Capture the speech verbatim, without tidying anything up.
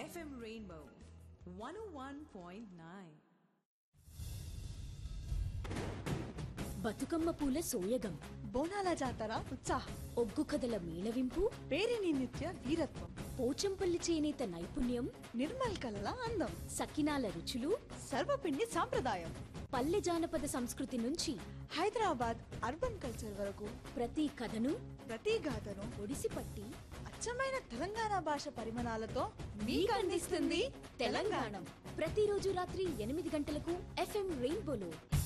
F M Rainbow one oh one point nine. Bathukamma పూల సోయగం, బోనాల జాతర ఉత్సాహం, ఒగ్గు కథల మేళవింపు, పేరిని నిత్య వీరత్వం, పోచంపల్లి చేనేత నైపుణ్యం, నిర్మల్ కలల అందం, సకినాల రుచులు, సర్వపిండి సాంప్రదాయం, పల్లె జానపద సంస్కృతి నుంచి హైదరాబాద్ అర్బన్ కల్చర్ వరకు ప్రతి కథను ప్రతి గాథను ఒడిసిపట్టి అచ్చమైన తెలంగాణ భాష పరిమాణాలతో మీకు అందిస్తుంది తెలంగాణ. ప్రతిరోజు రాత్రి ఎనిమిది గంటలకు ఎఫ్ ఎం రెయిన్బోలో.